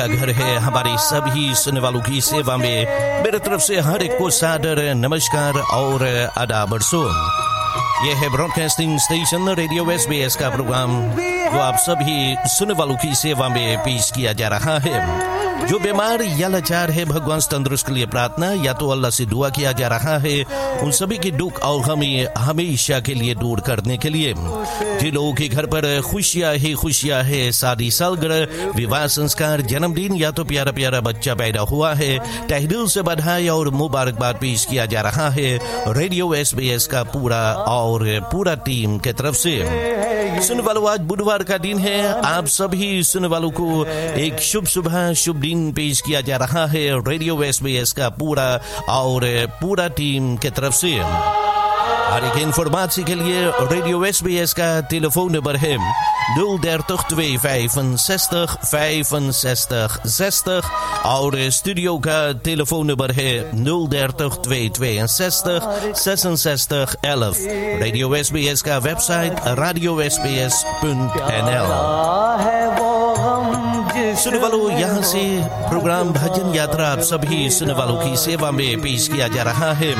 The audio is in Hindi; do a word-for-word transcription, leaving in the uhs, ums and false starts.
घर है। हमारी सभी सुनने वालों की सेवा में मेरे तरफ से हर एक को सादर नमस्कार और आदाब। यह है broadcasting station radio S B S का प्रोग्राम जो आप सभी सुनने वालों की सेवा में पेश किया जा रहा है। जो बीमार या लाचार है, भगवान तंदुरुस्त के लिए प्रार्थना या तो अल्लाह से दुआ किया जा रहा है उन सभी के दुख और हमें हमेशा के लिए दूर करने के लिए। जिन लोगों के घर पर खुशियां ही खुशियां है, शादी सालगिरह, विवाह संस्कार, जन्मदिन या तो प्यारा प्यारा बच्चा पैदा हुआ है, तहे दिल से बधाई और मुबारकबाद पेश किया जा रहा है रेडियो एस बी एस का पूरा और पूरा टीम के तरफ से। सुनने वालों, आज बुधवार का दिन है। आप सभी सुनने वालों को एक शुभ सुबह शुभ दिन पेश किया जा रहा है रेडियो एस बी एस का पूरा और पूरा टीम के तरफ से। हर एक इन्फॉर्मेशन के लिए रेडियो एस बी एस का टेलीफोन नंबर है nul dertig twee vijfenzestig vijfenzestig zestig और स्टूडियो का टेलीफोन नंबर है nul dertig twee tweeënzestig zesenzestig elf। Radio S B S का website radio s b s punt n l। सुनने वालों, यहाँ से प्रोग्राम भजन यात्रा आप सभी सुनने वालों की सेवा में पेश किया जा रहा है।